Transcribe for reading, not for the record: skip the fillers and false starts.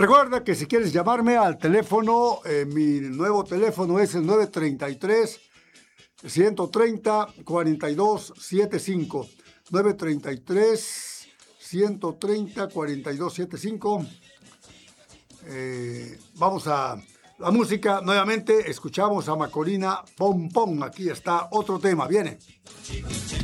Recuerda que si quieres llamarme al teléfono, mi nuevo teléfono es el 933-130-4275. 933-130-4275. Vamos a la música nuevamente. Escuchamos a Macorina Pom Pom. Aquí está otro tema. Viene.